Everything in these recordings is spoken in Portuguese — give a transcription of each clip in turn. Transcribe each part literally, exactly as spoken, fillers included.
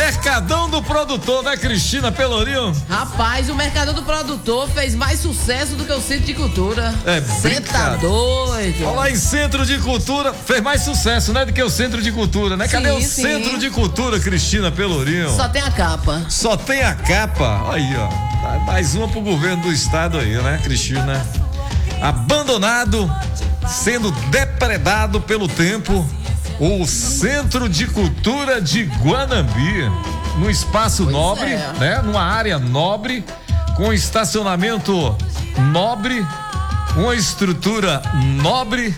Mercadão do Produtor, né, Cristina Pelourinho? Rapaz, o Mercadão do Produtor fez mais sucesso do que o Centro de Cultura. É, Cê tá doido. Falar em Centro de Cultura, fez mais sucesso, né, do que o Centro de Cultura, né? Cadê Sim, o sim. Centro de Cultura, Cristina Pelourinho? Só tem a capa. Só tem a capa. Aí, ó. Mais uma pro governo do estado aí, né, Cristina? Abandonado, sendo depredado pelo tempo, o Centro de Cultura de Guanambi, no espaço Pois nobre, é. né? Numa área nobre, com estacionamento nobre, uma estrutura nobre,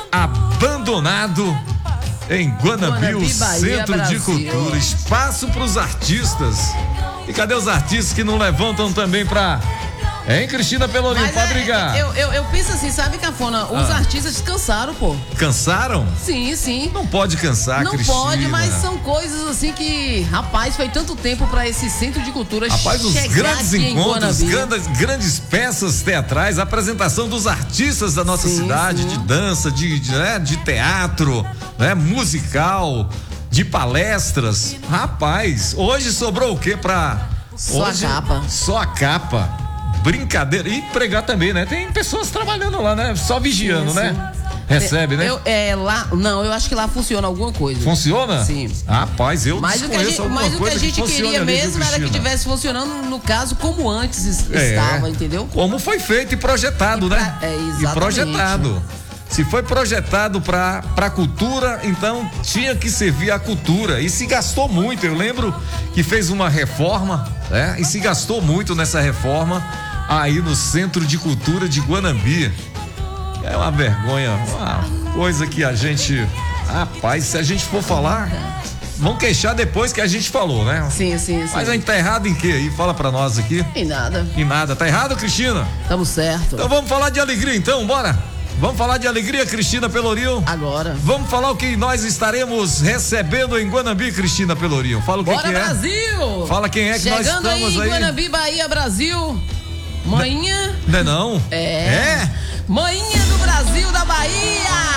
abandonado em Guanambi, Guanambi, o Bahia, Centro Brasil. de Cultura, espaço para os artistas. E cadê os artistas que não levantam também pra... Hein, Cristina Pelourinho, Mas pra é, brigar? eu, eu, eu penso assim, sabe, Cafona? Os Ah. artistas descansaram, pô. Cansaram? Sim, sim. Não pode cansar, Não Cristina. pode, mas são coisas assim que, rapaz, foi tanto tempo pra esse Centro de Cultura Rapaz, os chegar grandes aqui em encontros, Guanambi. grandes, grandes peças teatrais, apresentação dos artistas da nossa Sim, cidade, sim. de dança, de, de, né, de teatro, né, musical, de palestras. Rapaz, hoje sobrou o quê pra... Só a hoje, capa. Só a capa. Brincadeira. E pregar também, né? Tem pessoas trabalhando lá, né? Só vigiando, Sim, né? sim. Recebe, né? Eu, é, lá, não, eu acho que lá funciona alguma coisa. Funciona? Sim. Rapaz, eu Mas o que a desconheço gente, alguma mas o que coisa a gente funcione queria ali, viu, mesmo era que Cristina? tivesse funcionando, no caso, como antes es- É. estava, entendeu? Como foi feito e projetado, E pra- né? é, e exatamente. projetado. Se foi projetado para para cultura, então tinha que servir a cultura. E se gastou muito. Eu lembro que fez uma reforma, né? E se gastou muito nessa reforma aí no Centro de Cultura de Guanambi. É uma vergonha, uma coisa que a gente, rapaz, se a gente for falar, vão queixar depois que a gente falou, né? Sim, sim, sim. Mas aí tá errado em quê? Aí fala pra nós aqui. Em nada. Em nada. Tá errado, Cristina? Tamo certo. Então vamos falar de alegria então, bora? Vamos falar de alegria, Cristina Pelourinho? Agora. Vamos falar o que nós estaremos recebendo em Guanambi, Cristina Pelourinho. Fala o que, Bora, que é. Brasil! Fala quem é que nós Chegando estamos aí aí. em Guanambi, Bahia, Brasil. Manhã. Não é não? É. É? Manhã do Brasil, da Bahia.